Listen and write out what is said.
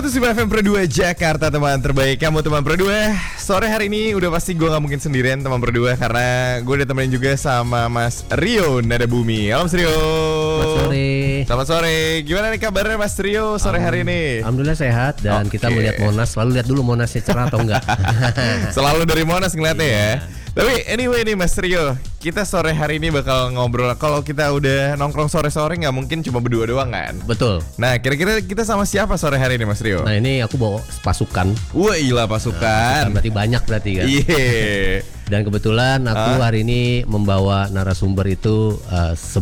105 FM Pro 2 Jakarta, teman terbaik kamu teman Pro 2. Sore hari ini udah pasti gue gak mungkin sendirian teman Pro 2, karena gue ditemenin juga sama Mas Rio Nada Bumi. Halo Mas Rio. Selamat sore. Selamat sore. Gimana nih kabarnya Mas Rio sore hari ini? Alhamdulillah sehat dan kita melihat Monas. Selalu lihat dulu Monasnya cerah atau enggak. Selalu dari Monas ngeliatnya ya. Tapi anyway nih Mas Rio, kita sore hari ini bakal ngobrol. Kalau kita udah nongkrong sore-sore gak mungkin cuma berdua doang kan? Betul. Nah kira-kira kita sama siapa sore hari ini Mas Rio? Nah ini aku bawa pasukan. Wah gila pasukan. Berarti banyak berarti kan. Iya. Dan kebetulan aku hari ini membawa narasumber itu